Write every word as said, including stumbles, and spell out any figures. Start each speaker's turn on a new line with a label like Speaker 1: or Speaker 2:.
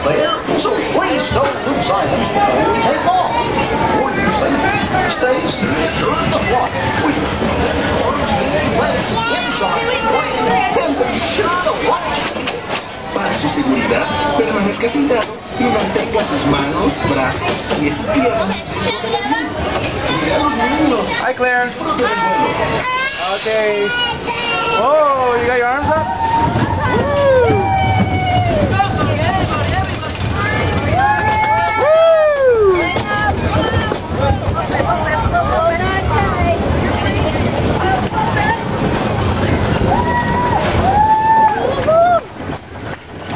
Speaker 1: there, so please don't lose items before we take off. For your safety, stay secure in the flight. We recommend arms and legs inside the plane, and be sure to watch. Para su seguridad, permanezca sentado y mantenga sus manos, brazos, pies y piernas dentro del avión. Mira a los niños.
Speaker 2: Hi, Claire.
Speaker 1: Disfrute del vuelo.
Speaker 2: Okay. Oh, you got your arms up? Woo!